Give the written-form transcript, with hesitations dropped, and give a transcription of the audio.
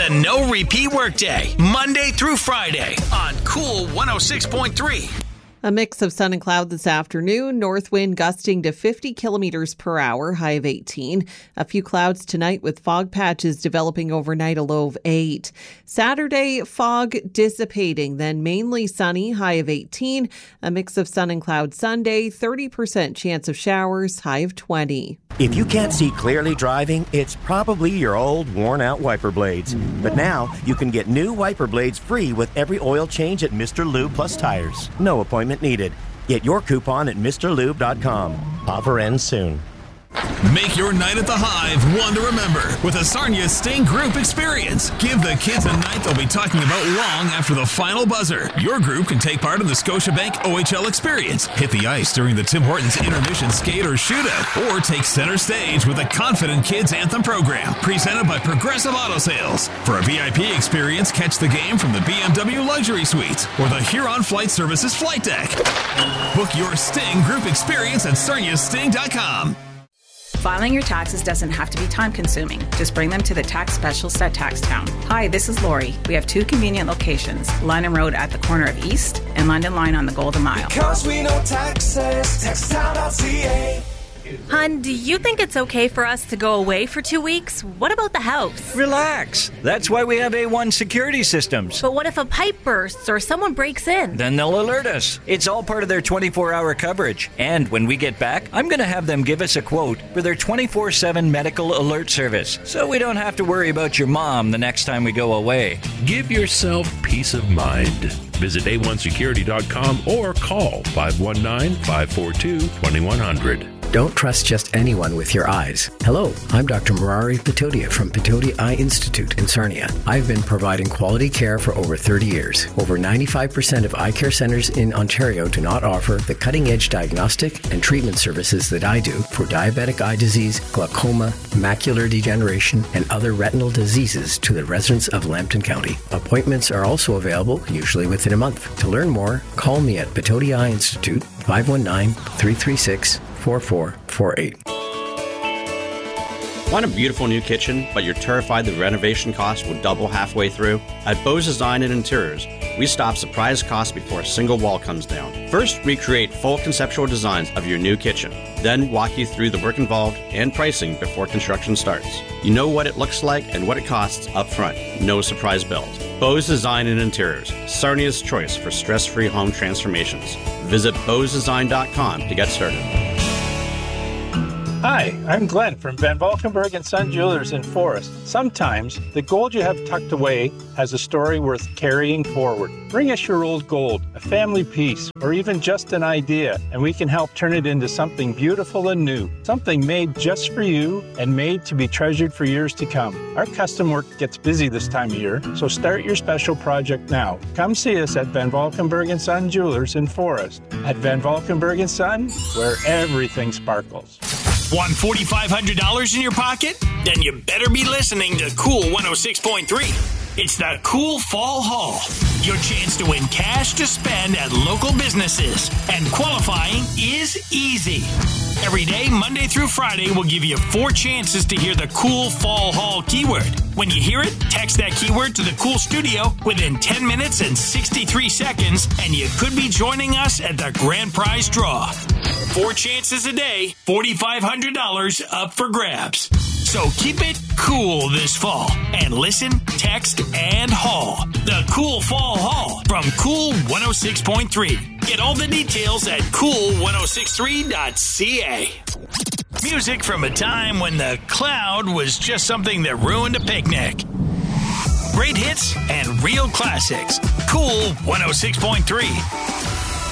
the no repeat workday, Monday through Friday on Cool 106.3. A mix of sun and cloud this afternoon. North wind gusting to 50 kilometers per hour, high of 18. A few clouds tonight with fog patches developing overnight, a low of 8. Saturday, fog dissipating, then mainly sunny, high of 18. A mix of sun and cloud Sunday, 30% chance of showers, high of 20. If you can't see clearly driving, it's probably your old, worn-out wiper blades. But now, you can get new wiper blades free with every oil change at Mr. Lube Plus Tires. No appointment needed. Get your coupon at MrLube.com. Offer ends soon. Make your night at the Hive one to remember with a Sarnia Sting Group experience. Give the kids a night they'll be talking about long after the final buzzer. Your group can take part in the Scotiabank OHL experience, hit the ice during the Tim Hortons intermission skate or shootout, or take center stage with the Confident Kids Anthem program, presented by Progressive Auto Sales. For a VIP experience, catch the game from the BMW Luxury Suites or the Huron Flight Services flight deck. Book your Sting Group experience at sarniasting.com. Filing your taxes doesn't have to be time-consuming. Just bring them to the tax specialist at Taxtown. Hi, this is Lori. We have 2 convenient locations, London Road at the corner of East and London Line on the Golden Mile. Because we know taxes, taxtown.ca. Hun, do you think it's okay for us to go away for 2 weeks? What about the house? Relax. That's why we have A1 security systems. But what if a pipe bursts or someone breaks in? Then they'll alert us. It's all part of their 24-hour coverage. And when we get back, I'm going to have them give us a quote for their 24/7 medical alert service, so we don't have to worry about your mom the next time we go away. Give yourself peace of mind. Visit A1Security.com or call 519-542-2100. Don't trust just anyone with your eyes. Hello, I'm Dr. Murari Patodia from Patodia Eye Institute in Sarnia. I've been providing quality care for over 30 years. Over 95% of eye care centers in Ontario do not offer the cutting-edge diagnostic and treatment services that I do for diabetic eye disease, glaucoma, macular degeneration, and other retinal diseases to the residents of Lambton County. Appointments are also available, usually within a month. To learn more, call me at Patodia Eye Institute, 519-336-4448. Want a beautiful new kitchen, but you're terrified the renovation cost will double halfway through? At Bose Design and Interiors, we stop surprise costs before a single wall comes down. First, we create full conceptual designs of your new kitchen. Then walk you through the work involved and pricing before construction starts. You know what it looks like and what it costs up front. No surprise bills. Bose Design and Interiors, Sarnia's choice for stress-free home transformations. Visit bosedesign.com to get started. Hi, I'm Glenn from Van Valkenburg & Son Jewelers in Forest. Sometimes the gold you have tucked away has a story worth carrying forward. Bring us your old gold, a family piece, or even just an idea, and we can help turn it into something beautiful and new. Something made just for you and made to be treasured for years to come. Our custom work gets busy this time of year, so start your special project now. Come see us at Van Valkenburg & Son Jewelers in Forest. At Van Valkenburg & Son, where everything sparkles. Want $4,500 in your pocket? Then you better be listening to Cool 106.3. It's the Cool Fall Haul. Your chance to win cash to spend at local businesses. And qualifying is easy. Every day, Monday through Friday, we'll give you 4 chances to hear the Cool Fall Haul keyword. When you hear it, text that keyword to the Cool Studio within 10 minutes and 63 seconds, and you could be joining us at the grand prize draw. 4 chances a day, $4,500 up for grabs. So keep it cool this fall and listen, text, and haul. The Cool Fall Haul from Cool 106.3. Get all the details at cool1063.ca. Music from a time when the cloud was just something that ruined a picnic. Great hits and real classics. Cool 106.3.